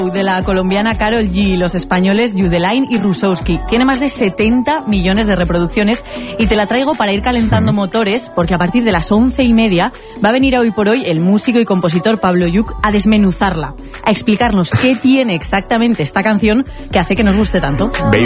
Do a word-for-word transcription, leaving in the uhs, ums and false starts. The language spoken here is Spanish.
de la colombiana Karol G, los españoles Yudelain y Rusowski. Tiene más de setenta millones de reproducciones y te la traigo para ir calentando motores, porque a partir de las once y media va a venir a Hoy por Hoy el músico y compositor Pablo Lluch a desmenuzarla, a explicarnos qué tiene exactamente esta canción que hace que nos guste tanto.